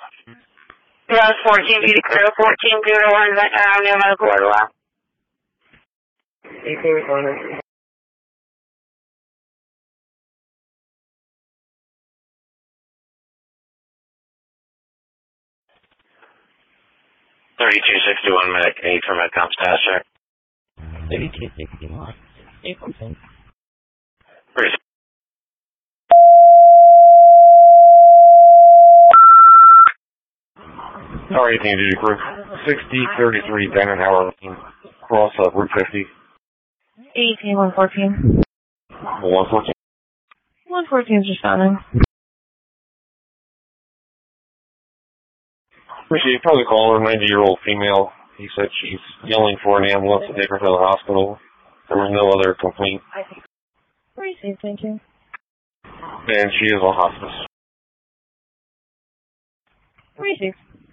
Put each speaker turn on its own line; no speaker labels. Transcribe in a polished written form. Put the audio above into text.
Yeah, it's 14 Beauty Crew, 1401 near Medical Boardwalk.
18
3261 Medic, need for Medcom status check.
3261. April 10th.
Sorry, 18 Duty Crew. 6033 Dannenhauer Lane, cross of Route 50.
18114.
114.
114 is responding.
Appreciate probably call her, 90-year-old female. He said she's yelling for an ambulance to take her to the hospital. There was no other complaint.
Received, thank you.
And she is on hospice.
Received.